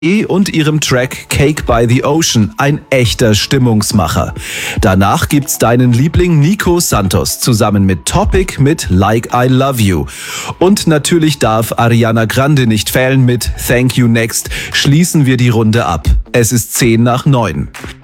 und ihrem Track Cake by the Ocean, ein echter Stimmungsmacher. Danach gibt's deinen Liebling Nico Santos zusammen mit Topic mit Like I Love You. Und natürlich darf Ariana Grande nicht fehlen mit Thank You Next. Schließen wir die Runde ab. Es ist 10 nach 9.